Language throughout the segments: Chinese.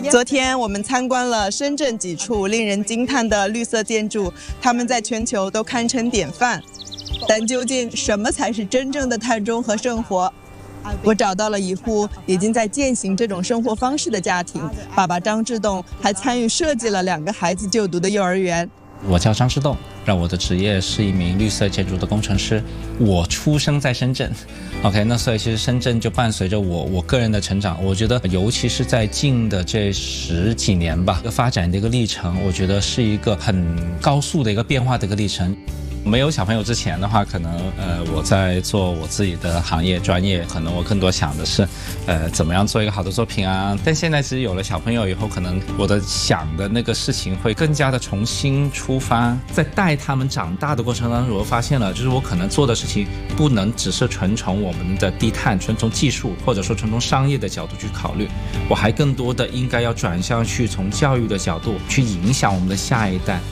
昨天我们参观了深圳几处令人惊叹的绿色建筑，它们在全球都堪称典范。但究竟什么才是真正的碳中和生活？我找到了一户已经在践行这种生活方式的家庭，爸爸张志栋还参与设计了2个孩子就读的幼儿园。 我叫张志栋，我的职业是一名绿色建筑的工程师。我出生在深圳 ，OK， 那所以其实深圳就伴随着我个人的成长。我觉得尤其是在近的这10几年吧，发展的一个历程，我觉得是一个很高速的一个变化的一个历程。没有小朋友之前的话，可能我在做我自己的行业专业，可能我更多想的是怎么样做一个好的作品啊。但现在其实有了小朋友以后，可能我的想的那个事情会更加的重新出发。在带他们长大的过程当中，我发现了，就是我可能做的事情不能只是纯从我们的低碳、纯从技术或者说纯从商业的角度去考虑，我还更多的应该要转向去从教育的角度去影响我们的下一代。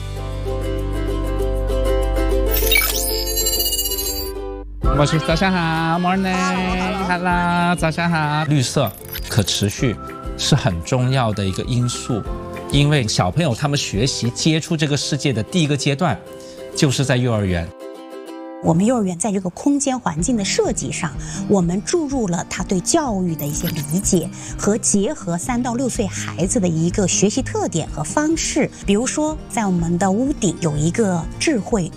我是早上好 ，Morning，Hello， 早上好。绿色、可持续是很重要的一个因素，因为小朋友他们学习接触这个世界的第一个阶段，就是在幼儿园。 我们幼儿园在这个空间环境的设计上，我们注入了他对教育的一些理解和结合3到6岁孩子的一个学习特点和方式。比如说，在我们的屋顶有一个智慧